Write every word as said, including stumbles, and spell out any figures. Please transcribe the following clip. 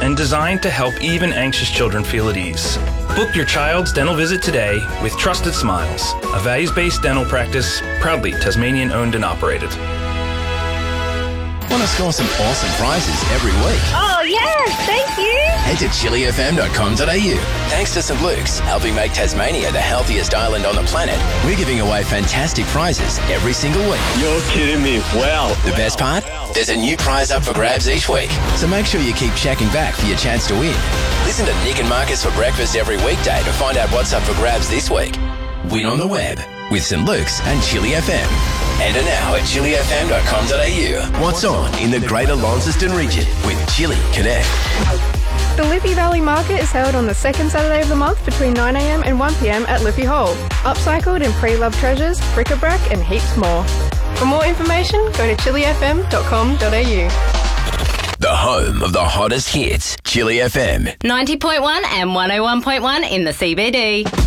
and designed to help even anxious children feel at ease. Book your child's dental visit today with Trusted Smiles, a values-based dental practice proudly Tasmanian owned and operated. Want to score some awesome prizes every week? Oh, yes, thank you. Head to chili f m dot com dot a u. Thanks to Saint Luke's, helping make Tasmania the healthiest island on the planet, we're giving away fantastic prizes every single week. You're kidding me. Wow. The best part? There's a new prize up for grabs each week. So make sure you keep checking back for your chance to win. Listen to Nick and Marcus for breakfast every weekday to find out what's up for grabs this week. Win on the web with Saint Luke's and Chili F M. Enter now at chili f m dot com dot a u. What's on in the Greater Launceston region with Chili Connect? The Liffey Valley Market is held on the second Saturday of the month between nine a m and one p m at Liffey Hall. Upcycled and pre-loved treasures, bric-a-brac and heaps more. For more information, go to chili f m dot com dot a u. The home of the hottest hits, Chili F M. ninety point one and one oh one point one in the C B D.